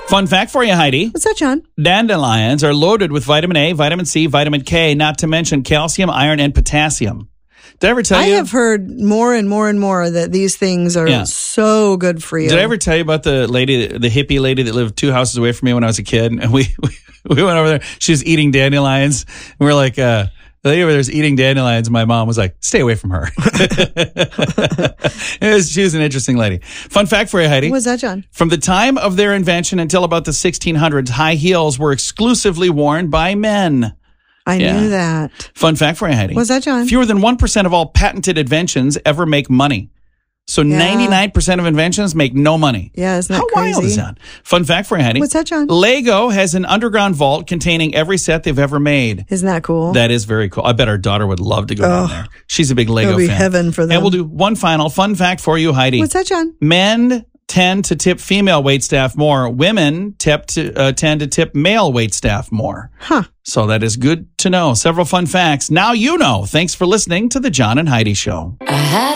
Fun fact for you, Heidi. What's that, John? Dandelions are loaded with vitamin A, vitamin C, vitamin K, not to mention calcium, iron, and potassium. Did I ever tell you? I have heard more and more and more that these things are so good for you. Did I ever tell you about the hippie lady that lived 2 houses away from me when I was a kid? And we went over there. She was eating dandelions. And we're like, the lady over there's eating dandelions. And my mom was like, stay away from her. She was an interesting lady. Fun fact for you, Heidi. What's that, John? From the time of their invention until about the 1600s, high heels were exclusively worn by men. I knew that. Fun fact for you, Heidi. What's that, John? Fewer than 1% of all patented inventions ever make money. So 99% of inventions make no money. Yeah, isn't that How crazy? wild is that? Fun fact for you, Heidi. What's that, John? Lego has an underground vault containing every set they've ever made. Isn't that cool? That is very cool. I bet our daughter would love to go down there. She's a big Lego It'll be fan. heaven for them. And we'll do one final fun fact for you, Heidi. What's that, John? Men tend to tip female waitstaff more. Women tend to tip male waitstaff more. Huh. So that is good to know. Several fun facts. Now you know. Thanks for listening to the John and Heidi Show.